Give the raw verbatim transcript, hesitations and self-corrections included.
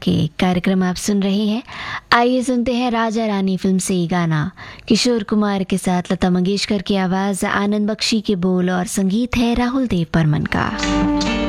के कार्यक्रम आप सुन रहे हैं। आइए सुनते हैं राजा रानी फिल्म से ये गाना। किशोर कुमार के साथ लता मंगेशकर की आवाज़, आनंद बख्शी के बोल और संगीत है राहुल देव बर्मन का।